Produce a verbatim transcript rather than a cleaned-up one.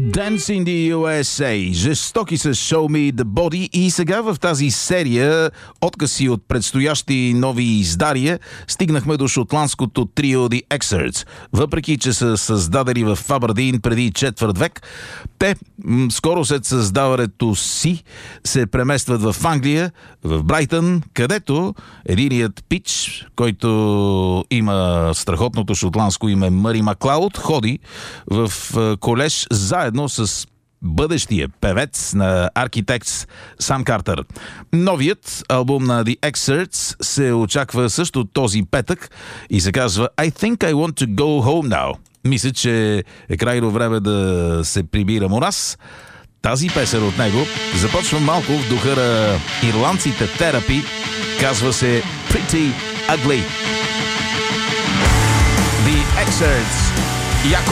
Dance in the ю ес ей. Жестоки с Show Me the Body. И сега в тази серия откъси от предстоящи нови издания стигнахме до шотландското трио The Excerts. Въпреки че са създадени в Абърдин преди четвърт век, те м- скоро след създаването си се преместват в Англия, в Брайтън, където единият пич, който има страхотното шотландско име Мъри Маклауд, ходи в колеж заедно с бъдещия певец на Architects Сам Картер. Новият албум на The Excerts се очаква също този петък и се казва I think I want to go home now. Мисля, че е крайно време да се прибирам у нас. Тази песен от него започва малко в духа на ирландците Therapy. Казва се Pretty Ugly. The Excerts. Яко